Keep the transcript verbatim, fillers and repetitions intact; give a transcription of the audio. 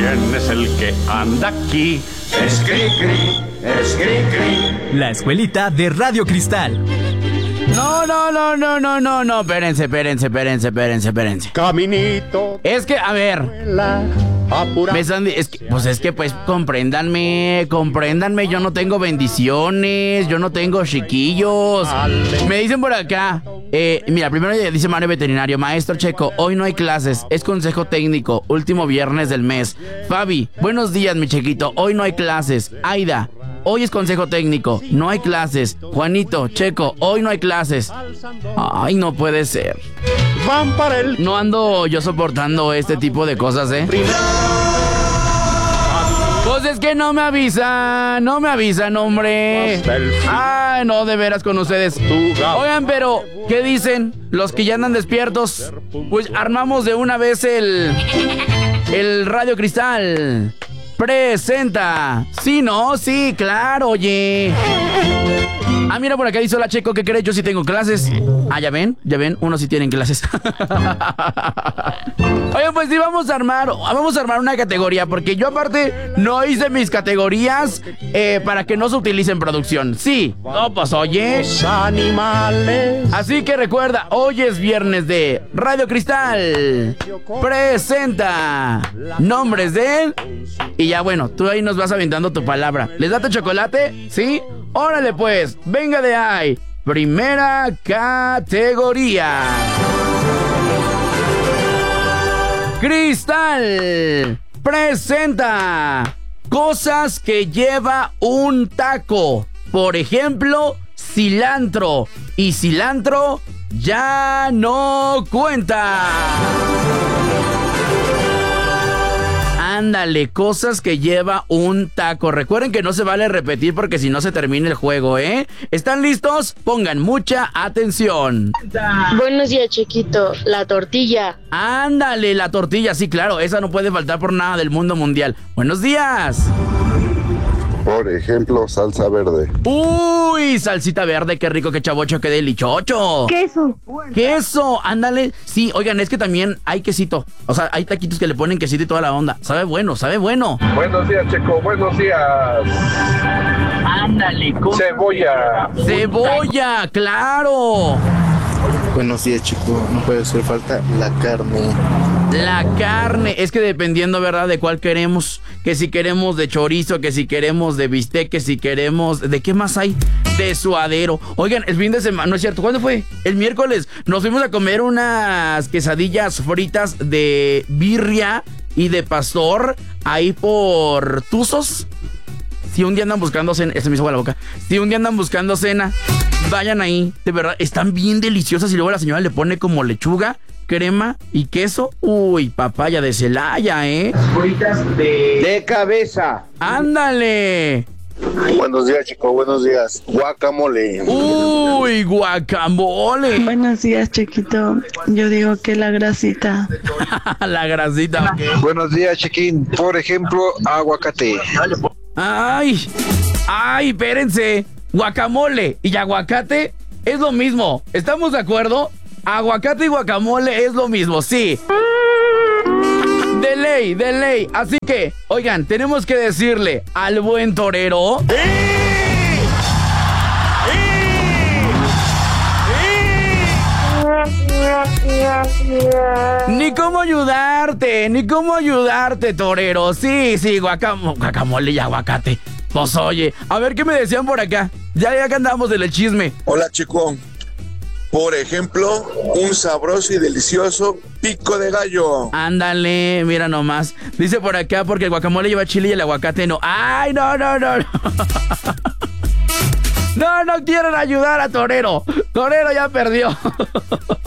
¿Quién es el que anda aquí? Es Cricri, es Cricri. La escuelita de Radio Cristal. No, no, no, no, no, no, no, espérense, espérense, espérense, espérense, espérense. Caminito. Es que, a ver, Apura. me están, es que, pues es que, pues, compréndanme, compréndanme, yo no tengo bendiciones, yo no tengo chiquillos. Me dicen por acá, eh, mira, primero dice Mario Veterinario, maestro Checo, hoy no hay clases, es consejo técnico, último viernes del mes. Fabi, buenos días, mi chiquito, hoy no hay clases. Aida, hoy es consejo técnico, no hay clases. Juanito, Checo, hoy no hay clases. Ay, no puede ser. Van para el... No ando yo soportando este tipo de cosas, ¿eh? Pues es que no me avisan, no me avisan, hombre. Ay, no, de veras con ustedes. Oigan, pero, ¿qué dicen los que ya andan despiertos? Pues armamos de una vez el... El Radio Cristal presenta. Sí, no, sí, claro, oye. Ah, mira, por acá dice hola Checo, ¿qué crees? Yo sí tengo clases. Ah, ya ven, ya ven, unos sí tienen clases. Oye, pues sí, vamos a armar, vamos a armar una categoría, porque yo aparte no hice mis categorías eh, para que no se utilicen en producción. Sí, no, pues oye. Los animales. Así que recuerda, hoy es viernes de Radio Cristal presenta nombres de... Y ya bueno, tú ahí nos vas aventando tu palabra. ¿Les da tu chocolate? ¿Sí? Órale pues, venga de ahí. Primera categoría. Cristal presenta cosas que lleva un taco. Por ejemplo, cilantro. Y cilantro ya no cuenta. Ándale, cosas que lleva un taco. Recuerden que no se vale repetir porque si no se termina el juego, ¿eh? ¿Están listos? Pongan mucha atención. Buenos días, Chiquito. La tortilla. Ándale, la tortilla, sí, claro. Esa no puede faltar por nada del mundo mundial. Buenos días. Por ejemplo, salsa verde. Uy, salsita verde, qué rico, qué chavocho, qué delichocho. Queso. Queso, ándale. Sí, oigan, es que también hay quesito. O sea, hay taquitos que le ponen quesito y toda la onda. Sabe bueno, sabe bueno. Buenos días, Checo, buenos días. Ándale, con... Cebolla. Cebolla, claro. Buenos días, chico. No puede hacer falta la carne. La carne, es que dependiendo, ¿verdad?, de cuál queremos. Que si queremos de chorizo, que si queremos de bistec, que si queremos... ¿De qué más hay? De suadero. Oigan, el fin de semana, no es cierto, ¿cuándo fue? El miércoles nos fuimos a comer unas quesadillas fritas de birria y de pastor ahí por Tuzos. Si un día andan buscando cena, este me hizo agua la boca. Si un día andan buscando cena, vayan ahí, de verdad, están bien deliciosas. Y luego la señora le pone como lechuga, crema y queso. Uy, papaya de Celaya, ¿eh? Fritas de... de cabeza. ¡Ándale! Buenos días, chico, buenos días. Guacamole. Uy, guacamole. Buenos días, chiquito. Yo digo que la grasita. La grasita, ok. Buenos días, chiquín. Por ejemplo, aguacate. Ay, ay, espérense. Guacamole y aguacate es lo mismo. ¿Estamos de acuerdo? Aguacate y guacamole es lo mismo, sí. De ley, de ley. Así que, oigan, tenemos que decirle al buen torero. ¡Eh! Ni cómo ayudarte, ni cómo ayudarte, torero. Sí, sí, guacam- guacamole y aguacate. Pues oye, a ver qué me decían por acá. Ya, ya que andamos del chisme. Hola, chico. Por ejemplo, un sabroso y delicioso pico de gallo. Ándale, mira nomás. Dice por acá porque el guacamole lleva chile y el aguacate no. ¡Ay, no, no, no! No, no, no quieren ayudar a Torero. Torero ya perdió.